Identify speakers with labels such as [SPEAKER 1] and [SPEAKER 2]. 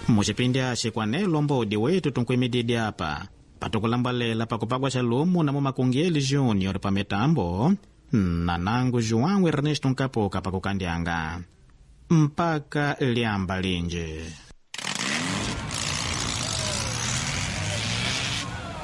[SPEAKER 1] mucipindi aci kwanelo mbodi wetu tunkuimididi apa patukulambalela pakupagwa Chalumu na Mumakungeli Junior pa mitambo na nangu João Ernesto Nkapoka pakukandyanga mpaka liamba linje.